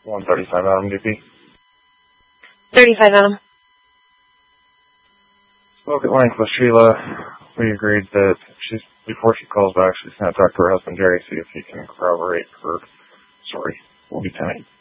135 Adam DP. 35 Adam. Spoke at length with Sheila. We agreed that before she calls back, she's going to talk to her husband Jerry, see if he can corroborate her story. We'll be tonight.